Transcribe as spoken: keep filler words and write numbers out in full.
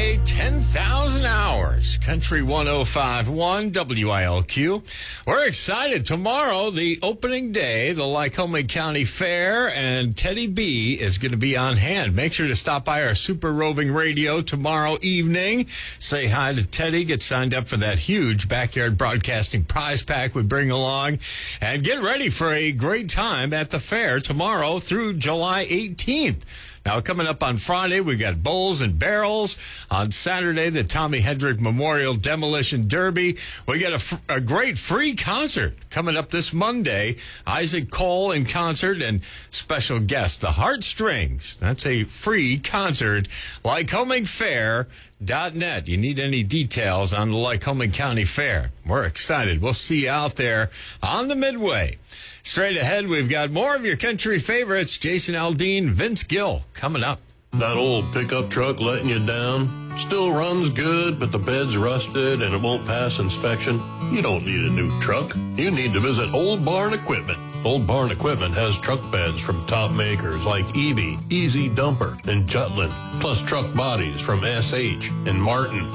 Friday, ten thousand hours. Country one oh five point one W I L Q. We're excited. Tomorrow, the opening day, the Lycoming County Fair, and Teddy B is going to be on hand. Make sure to stop by our Super Roving Radio tomorrow evening. Say hi to Teddy. Get signed up for that huge backyard broadcasting prize pack we bring along. And get ready for a great time at the fair tomorrow through July eighteenth. Now, coming up on Friday, we got Bulls and Barrels. On Saturday, the Tommy Hendrick Memorial Demolition Derby. We got a, f- a great free concert coming up this Monday. Isaac Cole in concert and special guest, the Heartstrings. That's a free concert. Lycoming Fair dot net. You need any details on the Lycoming County Fair? We're excited. We'll see you out there on the Midway. Straight ahead, we've got more of your country favorites. Jason Aldean, Vince Gill, coming up. That old pickup truck letting you down? Still runs good, but the bed's rusted and it won't pass inspection? You don't need a new truck. You need to visit Old Barn Equipment. Old Barn Equipment has truck beds from top makers like E B, Easy Dumper, and Jutland, plus truck bodies from S H and Martin.